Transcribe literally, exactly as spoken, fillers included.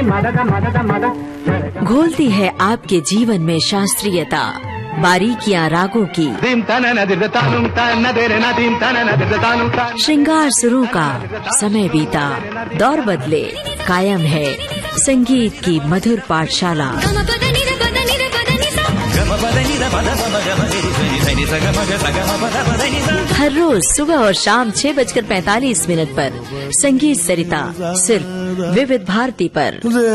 घोलती है आपके जीवन में शास्त्रीयता, बारीकियां रागों की, श्रृंगार सुरों का। समय बीता, दौर बदले, कायम है संगीत की मधुर पाठशाला। हर रोज सुबह और शाम छह बजकर पैंतालीस मिनट पर संगीत सरिता सिर्फ विविध भारती पर।